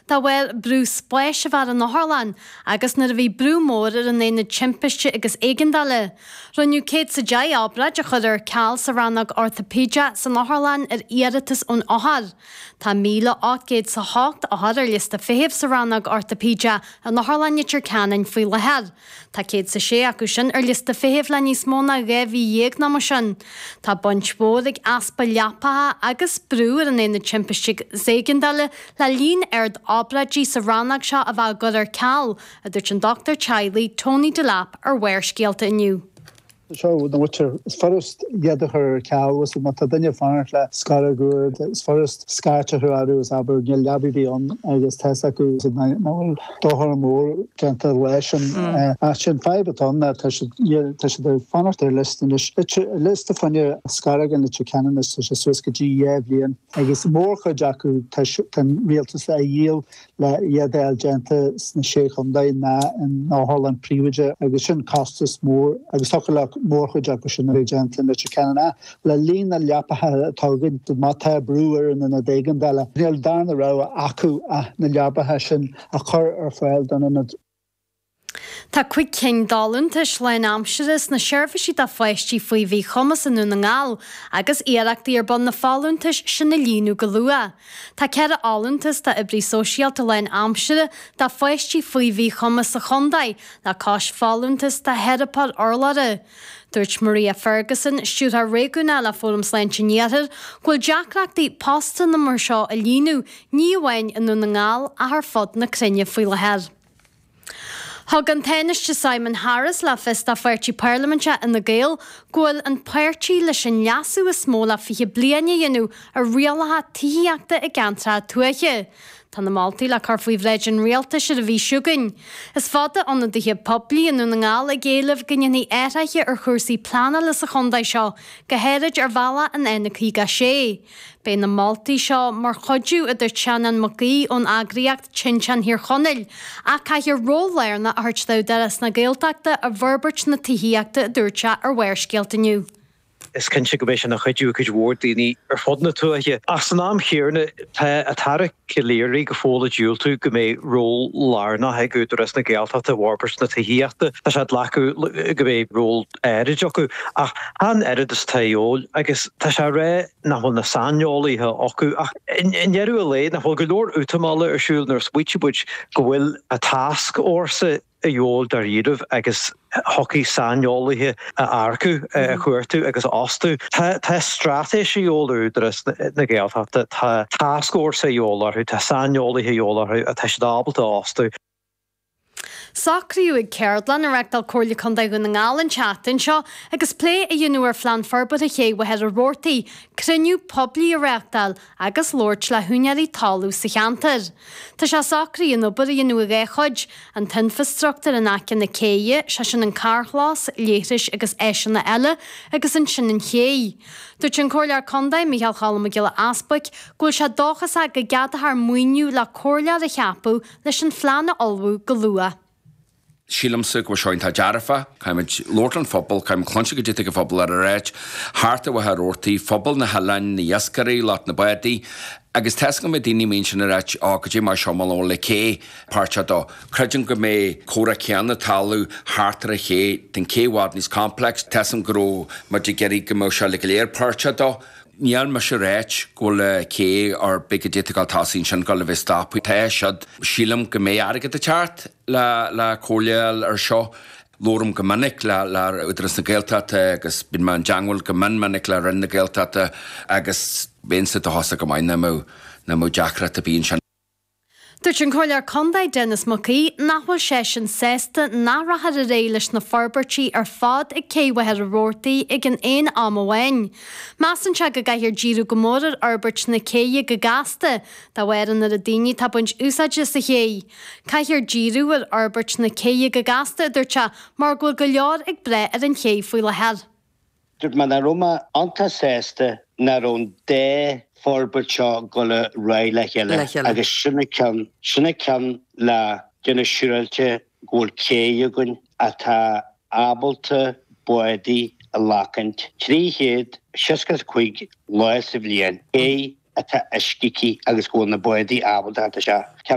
tá bhfuil brú spléis a bhar an Harlan agus na bhí brú mór ar an éana timpiste agus éigendale. Runniu céad sa dé ábra de chuidir ceall sa rannag orthopédia san Harlan ar iiritas ón áthar. Tá 1808 áthar ar lista féhibh sa rannag orthopédia an Harlan nitir canan faoi lehead. Tá céad sa sé acu sin ar lista féhibh le níos móna réhí dhéag na mar sin. Tá buint bód ag aspa leapatha agus brú ar an éana timpiste éigendale le líon ard ábradí sa rannag seo a bheith godir ceall a dúirt an Dr. Chiley Tony Delap ar bhair scéalta inniu. So the water as first her cow was the matadanya farla scaragud as first scarcha her arrows aber labi on I guess Tessaku is now dohar more cancellation action 5 on that should the fun of their list and list of your scaragan that you can is Swiska G and I guess more Jaku can real to say yield la yadel genta snashake on day na and no Holland privilege I guess shouldn't cost us more I was talking like more Jakushin regent in the Chicana, La Lina Liapa Togin to Mata Brewer and then a Degandella, Neil Darna Row, Aku, Niliapa Hashin, a cur or fell done in it. Tá cuig cin dálan tis lein amseras na seirfisí tá foiistí faoi bhí chumas an na ngáil agus iarachtaí ar bon na fáúntais sin na líonú go lua. Tá cead álantas tá ibrí sóisialta lein amsere tá foiistí faoi bhí chumas sa chondaid na cáis fáúntas tá headapad orlare. Dúirt Maria Ferguson siúd a réúna le fólums lein sinnéair ghfuil deacrachtaí pasta na mar seo a líonú ní bhhain in na ngáil a th fod na crinne faoi lehead. Thug an teniste Simon Harris le festa fuirtí Parliamente in na Gael ghfuil an páirtí leis an leasú is mó le fiche bliana dhéanú a rialatha tííachta i gceantra tuaiche. Tá na Maltaí le car faoi bhreid an rialta se a bhí siúgain. Is fada anna dthe poblí in na ngáil a ggéalamh gannne éirithe ar chuirsaí plana le sa chondaid seo go héirid ar bhela an éanaí ga sé. Bé na Maltaí seo mar chodú idir teanan magaí ón agriacht chinchan hir chonneil a caiithir róléirna a thuirtdó deras na Gaeltachta a bhirbert na tííachta dúirte ar bhair scéalta Is cinse go béis na chuidú chuid mhór daoine ar fod na tuaithe. As san am chéarna tá a tara ciléirí go fóla dúil tú go mé ról lárna he gútar na Gaeltachta bharbert na tííachta a sé lecu go mé ról éirid acu ach han éirid is taol agus tá sé ré nahfuil na sanolaíthe acu ach inhearú a lé nahfuil go leor útamála ar siúil nar switchbuid go bhfuil a task orsa a jóol dar iadh agus hockey sanolaithe a arcu a chuirtú agus ostú. Tá stratéisi jóolú na Gaeltachta tá task orsa jóolarú tá sanolaithe jóolarú a tá dábalta ostú. Sacríú ag Ceardlan a reachtal cóirla chundaid go na ngáil an chatain seo agus plé a dionú ar phlean forbad a chéad head a rórtaí criniú poblí a reachtal agus lóirt le húnearí talú sa cheantar. Tá sé sacrí an obair a dionú a réchuid an tinfastruachtar an acin na céie se sin an carchlás, léithris agus éisian na eile agus an sin an chéi. Dúirt an cóirlear condaid Michael Chalama Gile Aspaig ghfuil sé dóchas a go geadathar muoinú le cóirlear a cheapú leis an phleanna olbhú go lua. Sílamsa go seoin tá dearafa, caiimid Lortland fphobal, caiim clonse go dtí go fphobal ar a réit, háarta bhatha ortaí, fphobal na halainn na iascarí, lot na baidí, agus teasca me daoine mín sin a réit á go dtí mar seomal ó le cé páirte dó. Creideann go mé córa ceanna talú háartar a ché, den céhhád níos complex, teasam go mar de geirí go mó se le go léir páirte dó. Níl me se réit go le cé ar big digital tasín sin go le bheith stopú. Tá siad sílam go mé airgad a teart le cóileal ar seo. Lórum go minic le udras na Gaeltachta agus bin man jangwil go minic le rin na Gaeltachta agus bénsa a hosa go main na mó deacrat a bíon sin. Dúirt an cóirlear condaid Dennis Mackey nachfuil sé sin sésta ná rathad a ré leis na forbertí ar fad ag céhhaid a rórtaí ag an éon am amhain. Measan se go gaiithir díú go mór ar arbert na céie go gasta dá bhhéan ar a daoine tá buint úsáide sa ché. Caiithir díú ar arbert na céie go gasta dúirte mar ghfuil go leor ag bre ar an ché faoi lehead. Dúirt man na Roma anta sésta na rón dé forbert seo go le rá le heile agus sinna ceann le duna siúilte ghfuil céie gon a tá ábalta buadaí a lacant. 365 láis a bhliain é a tá iscici agus ghfuil na buadaí ábalta a se.